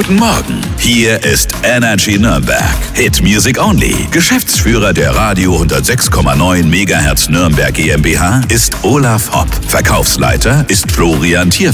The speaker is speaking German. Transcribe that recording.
Guten Morgen, hier ist Energy Nürnberg. Hit Music Only. Geschäftsführer der Radio 106,9 MHz Nürnberg GmbH ist Olaf Hopp. Verkaufsleiter ist Florian Thier.